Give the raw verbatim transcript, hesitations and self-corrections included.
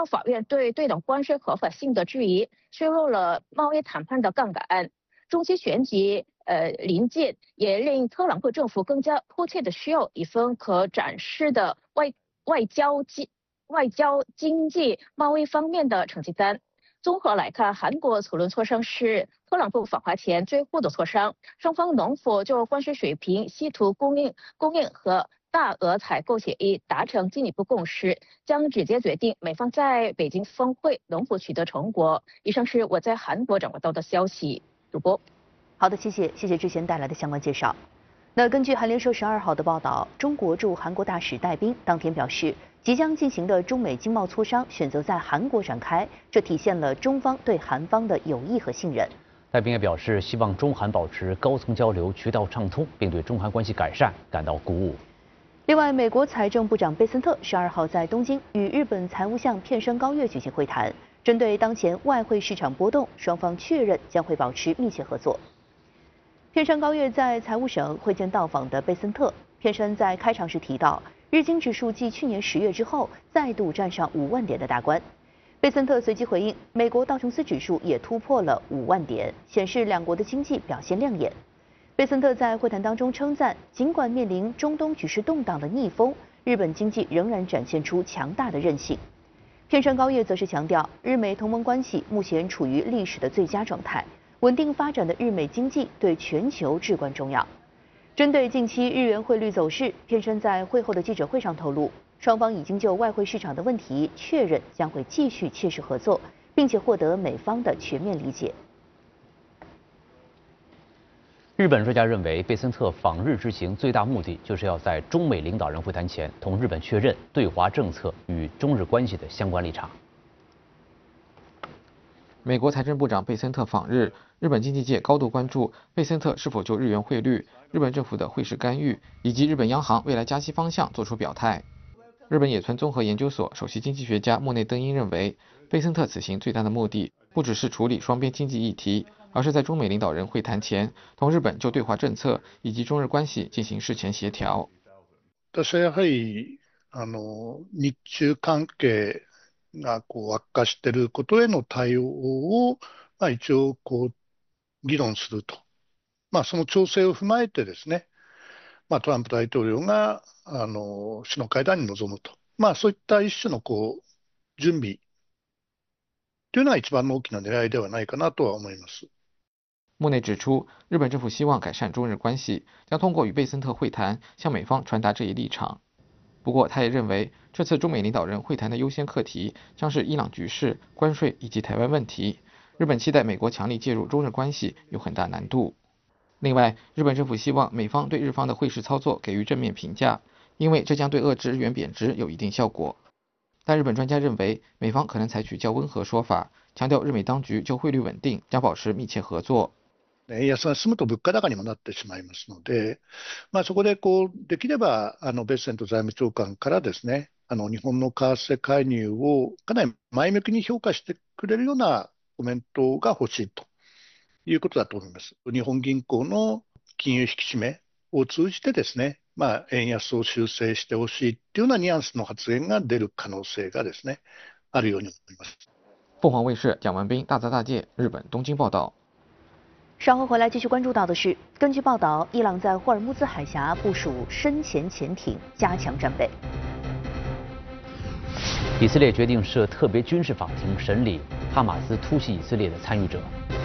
道法院对对等关税合法性的质疑，削弱了贸易谈判的杠杆。中期选举呃临近，也令特朗普政府更加迫切的需要一份可展示的外外交经外交、经济、贸易方面的成绩单。综合来看，韩国此轮磋商是特朗普访华前最后的磋商，双方能否就关税水平、稀土供应供应和大额采购协议达成进一步共识，将直接决定美方在北京峰会能否取得成果。以上是我在韩国掌握到的消息。主播， 好的，谢谢谢谢之前带来的相关介绍。那根据韩联社十二号的报道，中国驻韩国大使戴彬当天表示，即将进行的中美经贸磋商选择在韩国展开，这体现了中方对韩方的友谊和信任。 戴彬也表示，希望中韩保持高层交流，渠道畅通，并对中韩关系改善感到鼓舞。 另外，美国财政部长贝森特十二号在东京与日本财务相片山高月举行会谈，针对当前外汇市场波动，双方确认将会保持密切合作。片山高月在财务省会见到访的贝森特，片山在开场时提到，日经指数继去年十月之后再度站上五万点的大关。贝森特随即回应，美国道琼斯指数也突破了五万点，显示两国的经济表现亮眼。贝森特在会谈当中称赞，尽管面临中东局势动荡的逆风，日本经济仍然展现出强大的韧性。片山高月则是强调，日美同盟关系目前处于历史的最佳状态，稳定发展的日美经济对全球至关重要。针对近期日元汇率走势，片山在会后的记者会上透露，双方已经就外汇市场的问题确认将会继续切实合作，并且获得美方的全面理解。 日本专家认为，贝森特访日之行最大目的就是要在中美领导人会谈前同日本确认对华政策与中日关系的相关立场。 美国财政部长贝森特访日，日本经济界高度关注贝森特是否就日元汇率、日本政府的汇市干预以及日本央行未来加息方向做出表态。日本野村综合研究所首席经济学家莫内登英认为，贝森特此行最大的目的不只是处理双边经济议题，而是在中美领导人会谈前，同日本就对华政策以及中日关系进行事前协調。 私はやはりあの日中関係がこう悪化していることへの対応を、まあ、一応こう議論すると、まあ、その調整を踏まえてですね、まあ、トランプ大統領があの首脳会談に臨むと、まあ、そういった一種のこう準備というのが一番の大きな狙いではないかなとは思います。 莫内指出，日本政府希望改善中日关系，将通过与贝森特会谈向美方传达这一立场。不过，他也认为，这次中美领导人会谈的优先课题将是伊朗局势、关税以及台湾问题。日本期待美国强力介入中日关系有很大难度。另外，日本政府希望美方对日方的汇市操作给予正面评价，因为这将对遏制日元贬值有一定效果。但日本专家认为，美方可能采取较温和说法，强调日美当局就汇率稳定将保持密切合作。 円安が進むと物価高にもなってしまいますので、まあ、そこでこうできればあのベッセント財務長官からですね、あの日本の為替介入をかなり前向きに評価してくれるようなコメントが欲しいということだと思います。日本銀行の金融引き締めを通じてですね、まあ、円安を修正してほしいっていうようなニュアンスの発言が出る可能性がですね、あるように思います。 凤凰卫视蒋文斌大泽大介日本东京报道。 稍后回来继续关注到的是，根据报道，伊朗在霍尔木兹海峡部署深潜潜艇，加强战备。 以色列决定设特别军事法庭审理哈马斯突袭以色列的参与者。